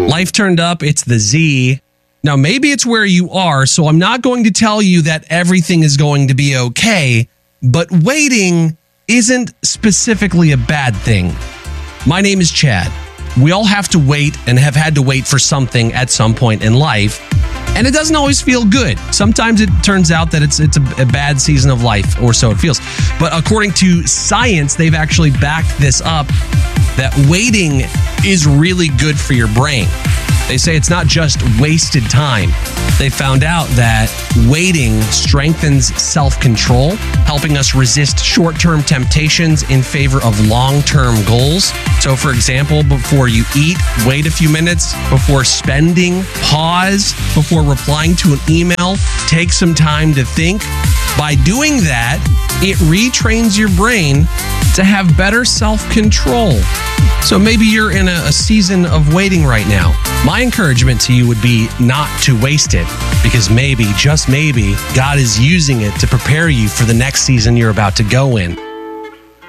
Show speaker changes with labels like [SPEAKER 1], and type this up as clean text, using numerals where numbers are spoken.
[SPEAKER 1] Life turned up, it's the Z. Now, maybe it's where you are, so I'm not going to tell you that everything is going to be okay, but waiting isn't specifically a bad thing. My name is Chad. We all have to wait and have had to wait for something at some point in life, and it doesn't always feel good. Sometimes it turns out that it's a bad season of life, or so it feels. But according to science, they've actually backed this up, that waiting is really good for your brain. They say it's not just wasted time. They found out that waiting strengthens self-control, helping us resist short-term temptations in favor of long-term goals. So, for example, before you eat, wait a few minutes. Before spending, pause. Before replying to an email, take some time to think. By doing that, it retrains your brain to have better self-control. So maybe you're in a season of waiting right now. My encouragement to you would be not to waste it, because maybe, just maybe, God is using it to prepare you for the next season you're about to go in.